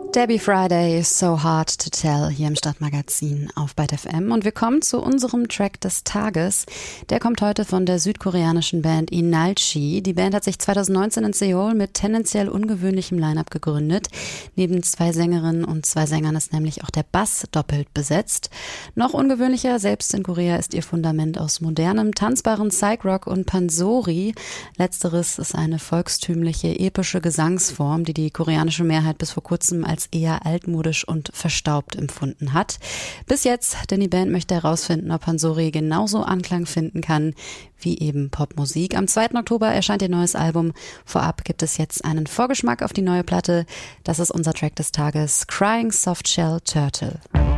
Debbie Friday, So Hard to Tell, hier im Stadtmagazin auf Byte FM. Und wir kommen zu unserem Track des Tages. Der kommt heute von der südkoreanischen Band Inalchi. Die Band hat sich 2019 in Seoul mit tendenziell ungewöhnlichem Line-Up gegründet. Neben 2 Sängerinnen und 2 Sängern ist nämlich auch der Bass doppelt besetzt. Noch ungewöhnlicher, selbst in Korea, ist ihr Fundament aus modernem, tanzbaren Psych-Rock und Pansori. Letzteres ist eine volkstümliche, epische Gesangsform, die die koreanische Mehrheit bis vor kurzem als eher altmodisch und verstaubt empfunden hat. Bis jetzt, denn die Band möchte herausfinden, ob Pansori genauso Anklang finden kann wie eben Popmusik. Am 2. Oktober erscheint ihr neues Album. Vorab gibt es jetzt einen Vorgeschmack auf die neue Platte. Das ist unser Track des Tages, Crying Softshell Turtle.